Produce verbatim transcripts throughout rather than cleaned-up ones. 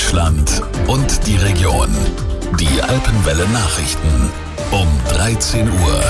Deutschland und die Region. Die Alpenwelle Nachrichten um dreizehn Uhr.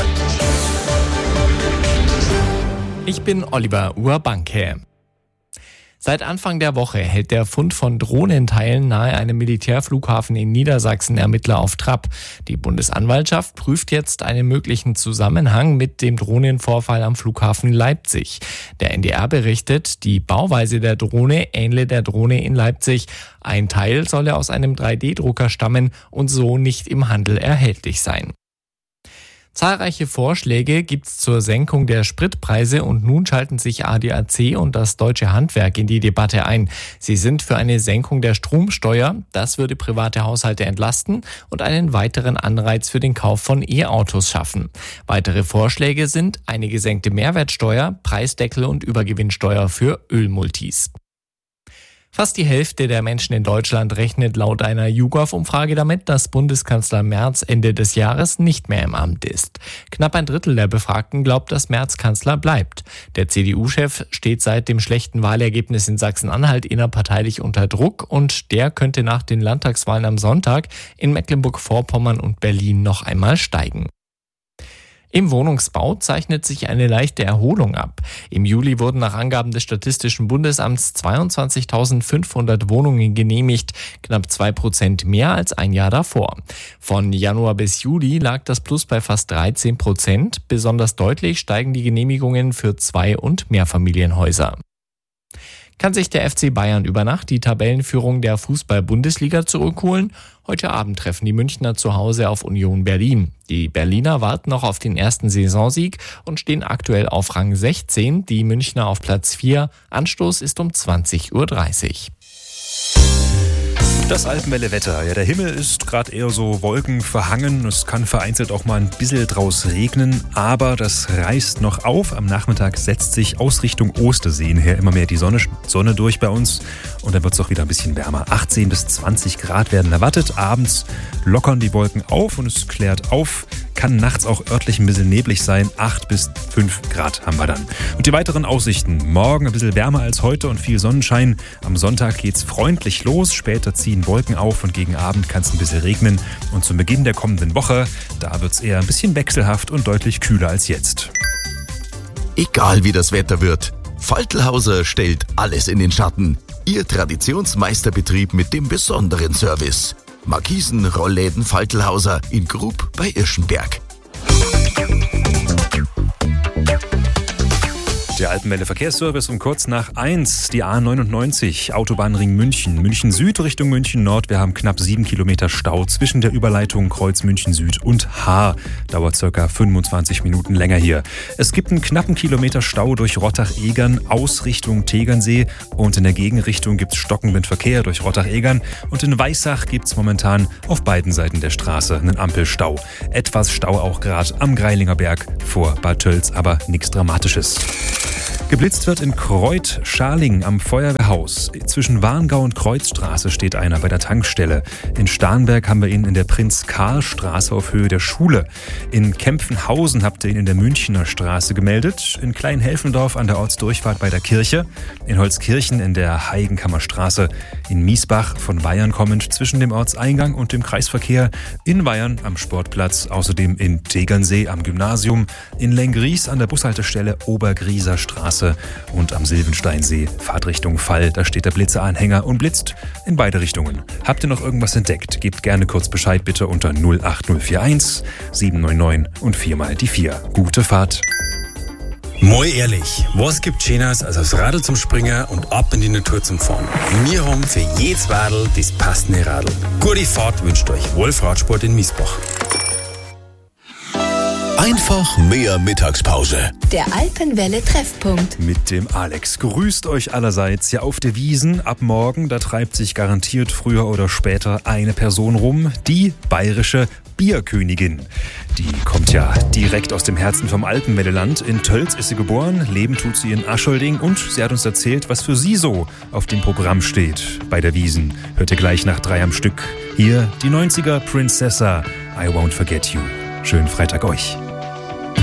Ich bin Oliver Urbanke. Seit Anfang der Woche hält der Fund von Drohnenteilen nahe einem Militärflughafen in Niedersachsen Ermittler auf Trab. Die Bundesanwaltschaft prüft jetzt einen möglichen Zusammenhang mit dem Drohnenvorfall am Flughafen Leipzig. Der N D R berichtet, die Bauweise der Drohne ähnle der Drohne in Leipzig. Ein Teil solle aus einem drei D Drucker stammen und so nicht im Handel erhältlich sein. Zahlreiche Vorschläge gibt's zur Senkung der Spritpreise und nun schalten sich A D A C und das Deutsche Handwerk in die Debatte ein. Sie sind für eine Senkung der Stromsteuer. Das würde private Haushalte entlasten und einen weiteren Anreiz für den Kauf von E-Autos schaffen. Weitere Vorschläge sind eine gesenkte Mehrwertsteuer, Preisdeckel und Übergewinnsteuer für Ölmultis. Fast die Hälfte der Menschen in Deutschland rechnet laut einer YouGov-Umfrage damit, dass Bundeskanzler Merz Ende des Jahres nicht mehr im Amt ist. Knapp ein Drittel der Befragten glaubt, dass Merz Kanzler bleibt. Der C D U-Chef steht seit dem schlechten Wahlergebnis in Sachsen-Anhalt innerparteilich unter Druck und der könnte nach den Landtagswahlen am Sonntag in Mecklenburg-Vorpommern und Berlin noch einmal steigen. Im Wohnungsbau zeichnet sich eine leichte Erholung ab. Im Juli wurden nach Angaben des Statistischen Bundesamts zweiundzwanzigtausendfünfhundert Wohnungen genehmigt, knapp zwei Prozent mehr als ein Jahr davor. Von Januar bis Juli lag das Plus bei fast dreizehn Prozent. Besonders deutlich steigen die Genehmigungen für Zwei- und Mehrfamilienhäuser. Kann sich der F C Bayern über Nacht die Tabellenführung der Fußball-Bundesliga zurückholen? Heute Abend treffen die Münchner zu Hause auf Union Berlin. Die Berliner warten noch auf den ersten Saisonsieg und stehen aktuell auf Rang sechzehn, die Münchner auf Platz vier. Anstoß ist um zwanzig Uhr dreißig. Das Alpenwelle-Wetter. Ja, der Himmel ist gerade eher so wolkenverhangen. Es kann vereinzelt auch mal ein bisschen draus regnen, aber das reißt noch auf. Am Nachmittag setzt sich aus Richtung Osterseen her immer mehr die Sonne, Sonne durch bei uns und dann wird es auch wieder ein bisschen wärmer. achtzehn bis zwanzig Grad werden erwartet. Abends lockern die Wolken auf und es klärt auf. Kann nachts auch örtlich ein bisschen neblig sein. acht bis fünf Grad haben wir dann. Und die weiteren Aussichten. Morgen ein bisschen wärmer als heute und viel Sonnenschein. Am Sonntag geht's freundlich los. Später ziehen Wolken auf und gegen Abend kann es ein bisschen regnen. Und zum Beginn der kommenden Woche, da wird's eher ein bisschen wechselhaft und deutlich kühler als jetzt. Egal wie das Wetter wird, Faltlhauser stellt alles in den Schatten. Ihr Traditionsmeisterbetrieb mit dem besonderen Service. Markisen, Rollläden Faltlhauser in Grub bei Irschenberg. Der Alpenwelle Verkehrsservice um kurz nach eins, die A neunundneunzig, Autobahnring München, München Süd Richtung München Nord. Wir haben knapp sieben Kilometer Stau zwischen der Überleitung Kreuz München Süd und Haar. Dauert circa fünfundzwanzig Minuten länger hier. Es gibt einen knappen Kilometer Stau durch Rottach-Egern aus Richtung Tegernsee und in der Gegenrichtung gibt es stockenden Verkehr durch Rottach-Egern und in Weissach gibt es momentan auf beiden Seiten der Straße einen Ampelstau. Etwas Stau auch gerade am Greilinger Berg vor Bad Tölz, aber nichts Dramatisches. Geblitzt wird in Kreuth-Scharling am Feuerwehrhaus. Zwischen Warngau und Kreuzstraße steht einer bei der Tankstelle. In Starnberg haben wir ihn in der Prinz-Karl-Straße auf Höhe der Schule. In Kempfenhausen habt ihr ihn in der Münchner Straße gemeldet. In Kleinhelfendorf an der Ortsdurchfahrt bei der Kirche. In Holzkirchen in der Heigenkammerstraße. In Miesbach von Weyern kommend zwischen dem Ortseingang und dem Kreisverkehr. In Weyern am Sportplatz. Außerdem in Tegernsee am Gymnasium. In Lenggries an der Bushaltestelle Obergrieser Straße. Und am Silvensteinsee, Fahrtrichtung Fall, da steht der Blitzeanhänger und blitzt in beide Richtungen. Habt ihr noch irgendwas entdeckt? Gebt gerne kurz Bescheid bitte unter null acht null vier eins sieben neun neun und viermal die vier. Gute Fahrt! Mal ehrlich, was gibt Schöneres als aufs Radl zum Springen und ab in die Natur zum Fahren? Wir haben für jedes Radl das passende Radl. Gute Fahrt wünscht euch Wolf Radsport in Miesbach. Einfach mehr Mittagspause. Der Alpenwelle-Treffpunkt. Mit dem Alex. Grüßt euch allerseits. Ja, auf der Wiesn ab morgen, da treibt sich garantiert früher oder später eine Person rum. Die bayerische Bierkönigin. Die kommt ja direkt aus dem Herzen vom Alpenwelleland. In Tölz ist sie geboren, leben tut sie in Aschölding und sie hat uns erzählt, was für sie so auf dem Programm steht bei der Wiesn. Hört ihr gleich nach drei am Stück. Hier die neunziger Princessa, I Won't Forget You. Schönen Freitag euch.